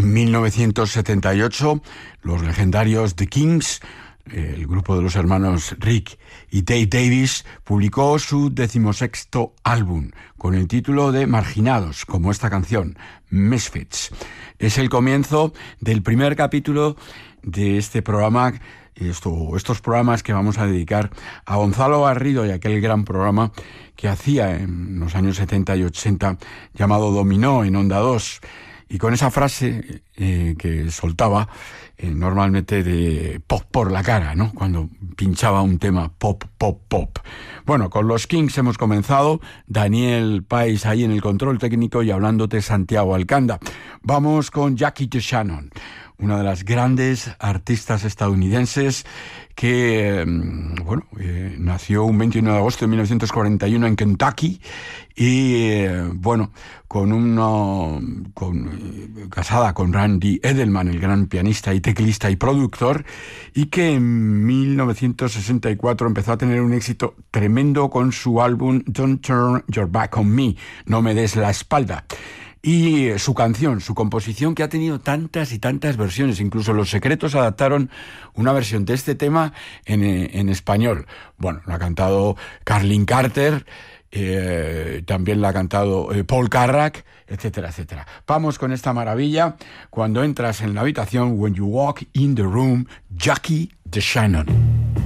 1978, los legendarios The Kings, el grupo de los hermanos Rick y Dave Davis, publicó su 16º álbum con el título de Marginados, como esta canción, Misfits. Es el comienzo del primer capítulo de este programa, estos programas que vamos a dedicar a Gonzalo Garrido y aquel gran programa que hacía en los años 70 y 80 llamado Dominó en Onda 2. Y con esa frase que soltaba normalmente de pop por la cara, ¿no? Cuando pinchaba un tema pop, pop, pop. Bueno, con los Kings hemos comenzado. Daniel Pais ahí en el control técnico y hablándote Santiago Alcanda. Vamos con Jackie DeShannon, una de las grandes artistas estadounidenses que, nació un 21 de agosto de 1941 en Kentucky y, casada con Randy Edelman, el gran pianista y teclista y productor, y que en 1964 empezó a tener un éxito tremendo con su álbum Don't Turn Your Back on Me, No me des la espalda. Y su canción, su composición, que ha tenido tantas y tantas versiones. Incluso Los Secretos adaptaron una versión de este tema en español. Bueno, la ha cantado Carlin Carter, también la ha cantado Paul Carrack, etcétera, etcétera. Vamos con esta maravilla. Cuando entras en la habitación, When You Walk in the Room, Jackie DeShannon.